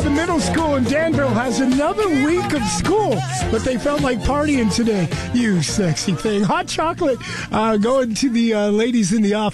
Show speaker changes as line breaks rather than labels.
the middle school in Danville has another week of school, but they felt like partying today. You sexy thing. Hot chocolate going to the ladies in the office.